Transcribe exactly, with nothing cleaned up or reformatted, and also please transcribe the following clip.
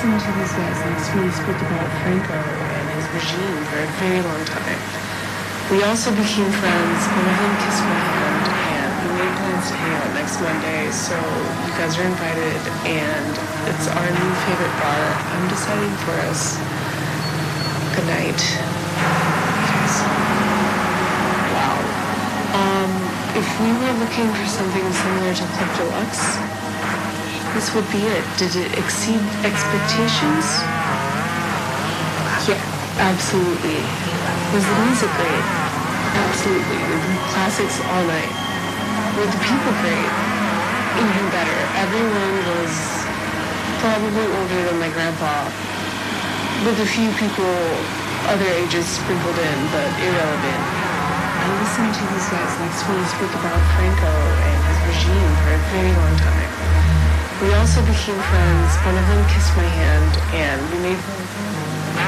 listened to these guys next week speak about Franco and his regime for a very long time. We also became friends. One of them kissed my hand, and we made plans to hang out next Monday, so you guys are invited, and it's our new favorite bar. I'm deciding for us. Good night. Yes. Wow. Um, if we were looking for something similar to Club Deluxe, this would be it. Did it exceed expectations? Yeah, absolutely. Was the music great? Absolutely. The classics all night. Were the people great? Even better. Everyone was probably older than my grandpa, with a few people other ages sprinkled in, but irrelevant. I listened to these guys next week speak about Franco and his regime for a very long time. We also became friends. One of them kissed my hand, and we made